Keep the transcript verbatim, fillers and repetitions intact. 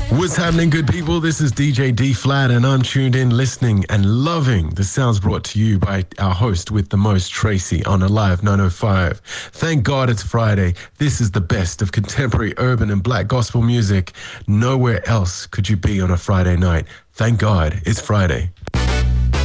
What's happening, good people? This is D J D Flat, and I'm tuned in, listening and loving the sounds brought to you by our host with the most, Tracy, on Alive nine oh five. Thank God it's Friday. This is the best of contemporary urban and black gospel music. Nowhere else could you be on a Friday night. Thank God it's Friday.